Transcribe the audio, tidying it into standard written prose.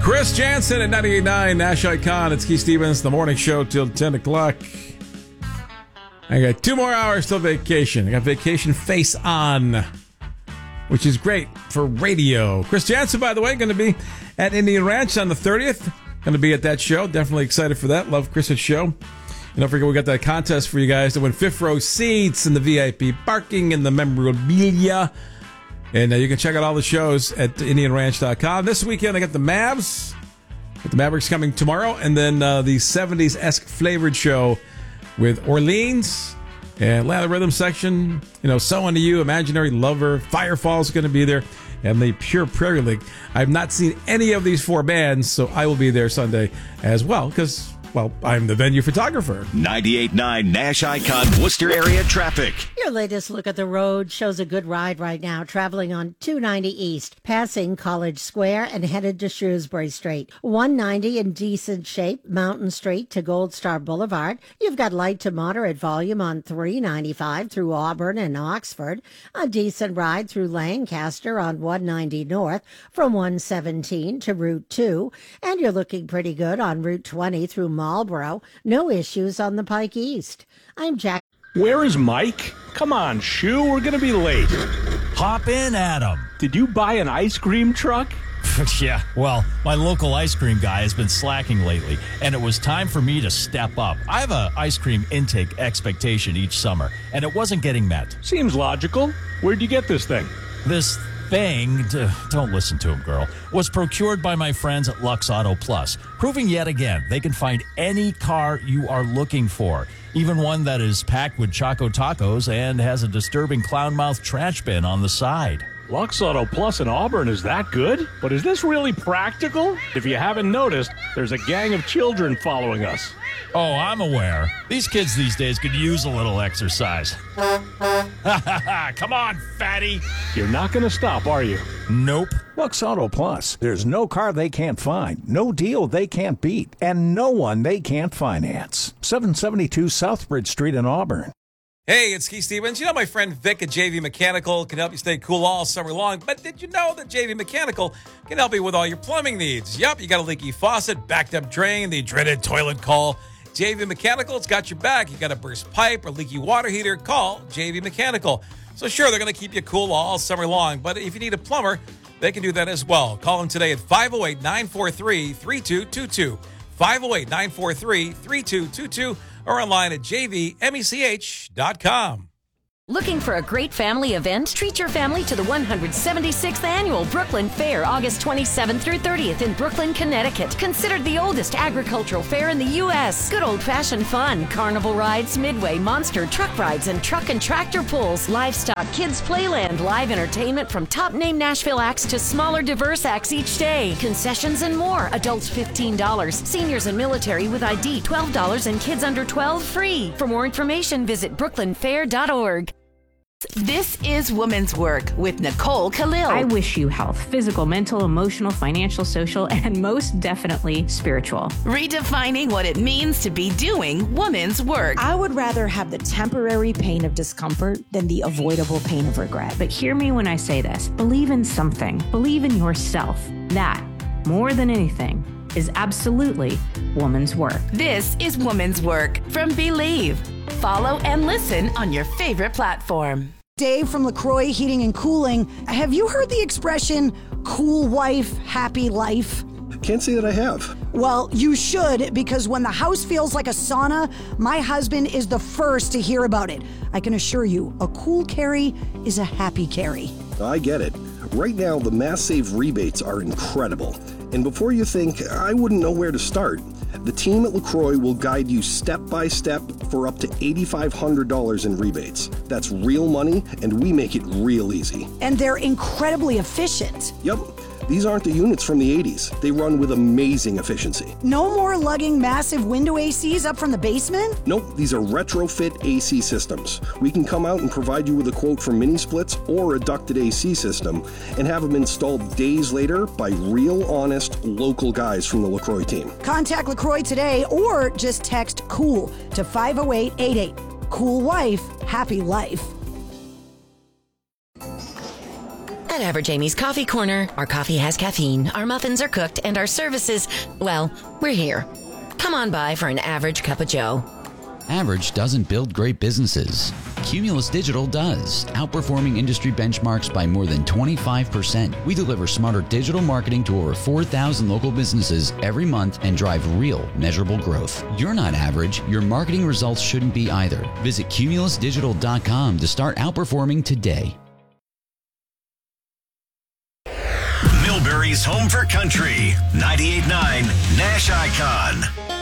Chris Jansen at 98.9 Nash Icon. It's Keith Stevens, the morning show till 10 o'clock. I got 2 more hours till vacation. I got vacation face on, which is great for radio. Chris Jansen, by the way, going to be at Indian Ranch on the 30th. Going to be at that show. Definitely excited for that. Love Chris's show. And don't forget, we got that contest for you guys to win 5th row seats and the VIP parking and the memorabilia. And you can check out all the shows at IndianRanch.com. This weekend, I got the Mavs. With the Mavericks coming tomorrow. And then the 70s-esque flavored show with Orleans and Atlanta Rhythm section. You know, So Unto You, Imaginary Lover, Firefall's going to be there. And the Pure Prairie League. I've not seen any of these 4 bands, so I will be there Sunday as well. Because, well, I'm the venue photographer. 98.9 Nash Icon Worcester area traffic. Your latest look at the road shows a good ride right now, traveling on 290 East, passing College Square and headed to Shrewsbury Street. 190 in decent shape, Mountain Street to Gold Star Boulevard. You've got light to moderate volume on 395 through Auburn and Oxford. A decent ride through Lancaster on 190 North from 117 to Route 2. And you're looking pretty good on Route 20 through Marlboro. No issues on the Pike East. I'm Jack. Where is Mike? Come on, Shoo, we're gonna be late. Hop in, Adam. Did you buy an ice cream truck? Yeah, well, my local ice cream guy has been slacking lately, and it was time for me to step up. I have an ice cream intake expectation each summer, and it wasn't getting met. Seems logical. Where'd you get this thing? This thing, don't listen to him, girl, was procured by my friends at Lux Auto Plus, proving yet again they can find any car you are looking for, even one that is packed with Choco Tacos and has a disturbing clown mouth trash bin on the side. Lux Auto Plus in Auburn is that good? But is this really practical? If you haven't noticed, there's a gang of children following us. Oh, I'm aware. These kids these days could use a little exercise. Come on, fatty. You're not going to stop, are you? Nope. Lux Auto Plus. There's no car they can't find, no deal they can't beat, and no one they can't finance. 772 Southbridge Street in Auburn. Hey, it's Keith Stevens. You know my friend Vic at JV Mechanical can help you stay cool all summer long, but did you know that JV Mechanical can help you with all your plumbing needs? Yup, you got a leaky faucet, backed up drain, the dreaded toilet call. JV Mechanical, it's got your back. You got a burst pipe or leaky water heater, call JV Mechanical. So sure, they're going to keep you cool all summer long, but if you need a plumber, they can do that as well. Call them today at 508-943-3222. 508-943-3222 or online at jvmech.com. Looking for a great family event? Treat your family to the 176th Annual Brooklyn Fair, August 27th through 30th in Brooklyn, Connecticut. Considered the oldest agricultural fair in the U.S. Good old-fashioned fun, carnival rides, midway, monster truck rides, and truck and tractor pulls, livestock, kids playland, live entertainment from top-name Nashville acts to smaller, diverse acts each day. Concessions and more. Adults $15. Seniors and military with ID $12 and kids under 12 free. For more information, visit brooklynfair.org. This is Women's Work with Nicole Khalil. I wish you health, physical, mental, emotional, financial, social, and most definitely spiritual. Redefining what it means to be doing women's work. I would rather have the temporary pain of discomfort than the avoidable pain of regret. But hear me when I say this. Believe in something. Believe in yourself. That, more than anything, is absolutely woman's work. This is Women's Work from Believe. Follow and listen on your favorite platform. Dave from LaCroix Heating and Cooling. Have you heard the expression, cool wife, happy life? Can't say that I have. Well, you should, because when the house feels like a sauna, my husband is the first to hear about it. I can assure you, a cool carry is a happy carry. I get it. Right now, the Mass Save rebates are incredible. And before you think, I wouldn't know where to start, the team at LaCroix will guide you step by step for up to $8,500 in rebates. That's real money, and we make it real easy. And they're incredibly efficient. Yep. These aren't the units from the 80s. They run with amazing efficiency. No more lugging massive window ACs up from the basement? Nope, these are retrofit AC systems. We can come out and provide you with a quote for mini splits or a ducted AC system and have them installed days later by real, honest, local guys from the LaCroix team. Contact LaCroix today or just text COOL to 50888. Cool wife, happy life. At Average Amy's Coffee Corner. Our coffee has caffeine, our muffins are cooked, and our services, well, we're here. Come on by for an average cup of joe. Average doesn't build great businesses. Cumulus Digital does, outperforming industry benchmarks by more than 25%. We deliver smarter digital marketing to over 4,000 local businesses every month and drive real, measurable growth. You're not average. Your marketing results shouldn't be either. Visit cumulusdigital.com to start outperforming today. Millbury's home for country. 98.9 Nash Icon.